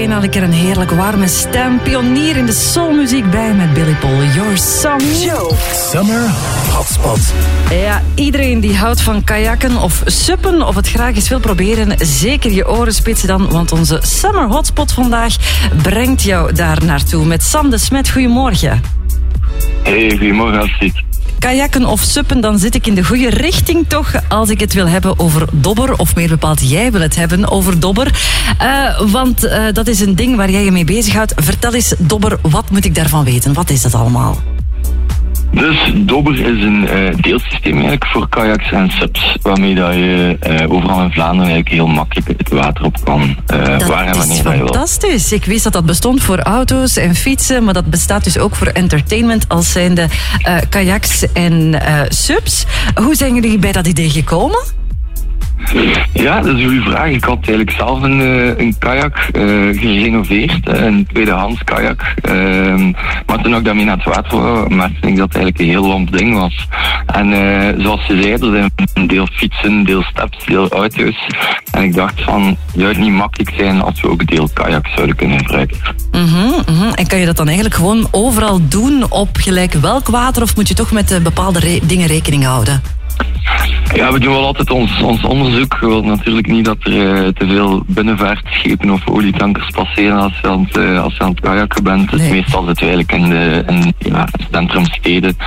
iedereen al een keer een heerlijk warme stem. Pionier in de soulmuziek bij met Billy Paul. Your Song. Summer Hotspot. Ja, iedereen die houdt van kajakken of suppen of het graag eens wil proberen, zeker je oren spitsen dan, want onze Summer Hotspot vandaag brengt jou daar naartoe. Met Sam de Smet, goedemorgen. Hey, goedemorgen Astrid. Kajakken of suppen, dan zit ik in de goede richting toch als ik het wil hebben over dobber. Of meer bepaald, jij wil het hebben over dobber. Want dat is een ding waar jij je mee bezighoudt. Vertel eens, dobber, wat moet ik daarvan weten? Wat is dat allemaal? Dus dobber is een deelsysteem eigenlijk voor kajaks en sups, waarmee dat je overal in Vlaanderen eigenlijk heel makkelijk het water op kan. Waar en wanneer dat is fantastisch. Ik wist dat dat bestond voor auto's en fietsen, maar dat bestaat dus ook voor entertainment als zijnde kajaks en subs. Hoe zijn jullie bij dat idee gekomen? Ja, dat is een goede vraag. Ik had eigenlijk zelf een kajak gerenoveerd, een tweedehands kajak. Maar toen ik daarmee naar het water wou, merkte ik dat het eigenlijk een heel lomp ding was. En zoals je zei, er zijn een deel fietsen, deel steps, deel auto's. En ik dacht van, zou het niet makkelijk zijn als we ook een deel kajak zouden kunnen gebruiken? En kan je dat dan eigenlijk gewoon overal doen op gelijk welk water, of moet je toch met bepaalde dingen rekening houden? Ja, we doen wel altijd ons onderzoek. We willen natuurlijk niet dat er te veel binnenvaartschepen of olietankers passeren als je aan het kajakken bent. Dus meestal zitten we eigenlijk in centrumsteden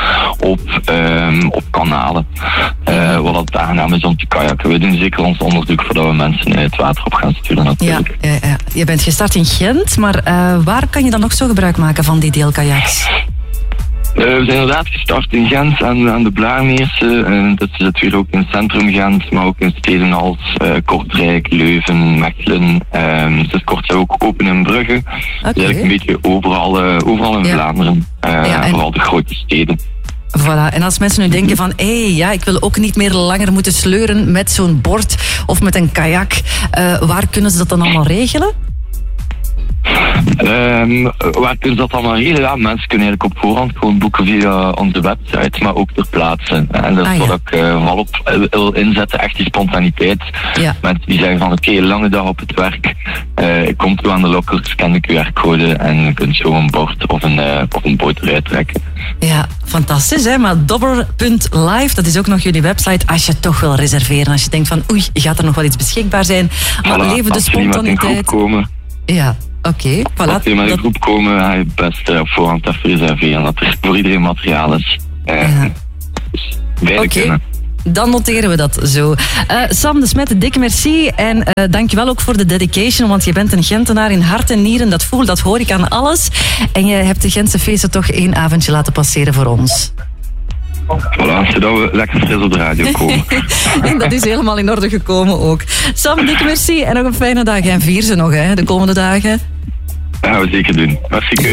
op kanalen. Wat het aangenaam is om te kajakken. We doen zeker ons onderzoek voordat we mensen het water op gaan sturen natuurlijk. Ja. Je bent gestart in Gent, maar waar kan je dan nog zo gebruik maken van die deelkajaks? We zijn inderdaad gestart in Gent aan de Blaarmeerse. Dat zit weer ook in het centrum Gent, maar ook in steden als Kortrijk, Leuven, Mechelen. Dus kort zijn we ook open in Brugge. Okay. Dus eigenlijk een beetje overal in Vlaanderen. Vooral de grote steden. Voilà, en als mensen nu denken van, ik wil ook niet meer langer moeten sleuren met zo'n bord of met een kajak. Waar kunnen ze dat dan allemaal regelen? Waar kunnen ze dat allemaal regelen? Ja, mensen kunnen eigenlijk op voorhand gewoon boeken via onze website, maar ook ter plaatse. En dat is wat ik vooral op wil inzetten, echt die spontaniteit. Ja. Mensen die zeggen van, oké, lange dag op het werk, ik kom toe aan de lokker, scan de QR-code en je kunt zo een bord of een boot eruit trekken. Ja, fantastisch hè, maar dobber.live, dat is ook nog jullie website als je toch wil reserveren. Als je denkt van, gaat er nog wel iets beschikbaar zijn? Maar leven de spontaniteit. Ja. Oké, voilà. Als je met een groep komen, ga je best op voorhand even reserveren. Dat er voor iedereen materiaal is. Dus beide kunnen. Dan noteren we dat zo. Sam de Smet, dikke merci. En dankjewel ook voor de dedication, want je bent een Gentenaar in hart en nieren. Dat hoor ik aan alles. En je hebt de Gentse feesten toch 1 avondje laten passeren voor ons. Voilà, zodat we lekker stil op de radio komen. En dat is helemaal in orde gekomen ook. Sam, dikke merci en nog een fijne dag. En vier ze nog, hè, de komende dagen. Dat gaan we zeker doen. Merci.